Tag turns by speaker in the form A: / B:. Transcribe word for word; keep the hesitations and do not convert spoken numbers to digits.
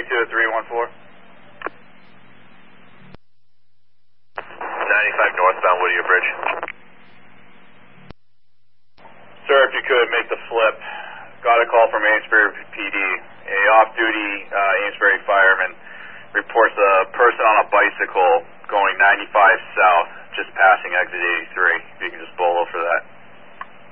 A: twenty-two to three one four.
B: ninety-five northbound Whittier Bridge.
A: Sir, if you could make the flip. Got a call from Amesbury P D. A off-duty uh, Amesbury fireman reports a person on a bicycle going ninety-five south, just passing exit eighty-three.